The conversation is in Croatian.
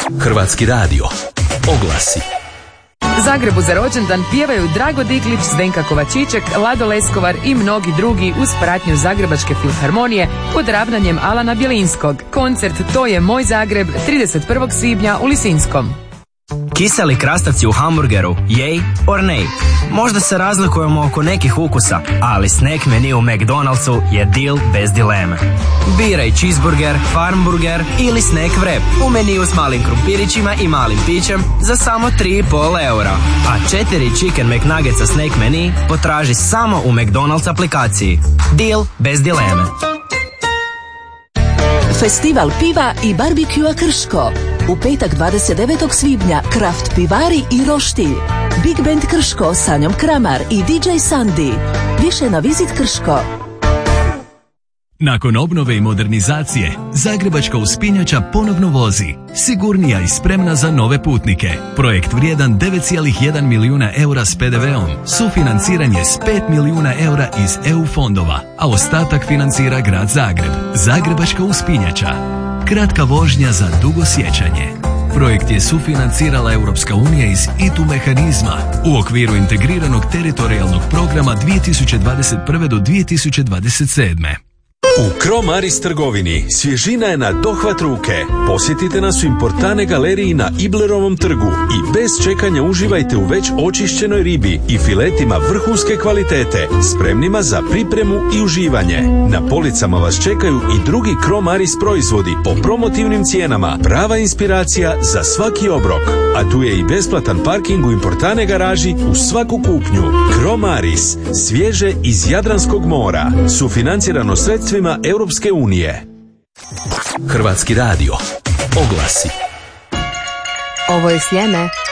Hrvatski radio. Oglasi. Zagrebu za rođendan pjevaju Drago Diklić, Zdenka Kovačiček, Lado Leskovar i mnogi drugi uz pratnju Zagrebačke filharmonije pod ravnanjem Alana Bjelinskog. Koncert To je moj Zagreb 31. svibnja u Lisinskom. Kiseli krastavci u hamburgeru, yay or nay? Možda se razlikujemo oko nekih ukusa, ali snack menu u McDonald'su je deal bez dileme. Biraj cheeseburger, farmburger ili snack wrap u meniju s malim krumpirićima i malim pićem za samo 3,5 eura. A 4 chicken McNuggetsa snack menu potraži samo u McDonald's aplikaciji. Deal bez dileme. Festival piva i barbekua Krško. U petak 29. svibnja Kraft pivari i roštilj. Big Band Krško, Sanjom Kramar i DJ Sandy. Više na Vizit Krško. Nakon obnove i modernizacije, Zagrebačka uspinjača ponovno vozi. Sigurnija i spremna za nove putnike. Projekt vrijedan 9,1 milijuna eura s PDV-om. Sufinanciranje s 5 milijuna eura iz EU fondova, a ostatak financira Grad Zagreb. Zagrebačka uspinjača. Kratka vožnja za dugo sjećanje. Projekt je sufinancirala Europska unija iz ITU mehanizma u okviru integriranog teritorijalnog programa 2021. do 2027. U Cromaris trgovini svježina je na dohvat ruke. Posjetite nas u Importane galeriji na Iblerovom trgu i bez čekanja uživajte u već očišćenoj ribi i filetima vrhunske kvalitete, spremnima za pripremu i uživanje. Na policama vas čekaju i drugi Cromaris proizvodi po promotivnim cijenama, prava inspiracija za svaki obrok. A tu je i besplatan parking u Importane garaži u svaku kupnju. Cromaris, svježe iz Jadranskog mora, sufinancirano sredstvima Europske unije. Hrvatski radio. Oglasi. Ovo je sjeme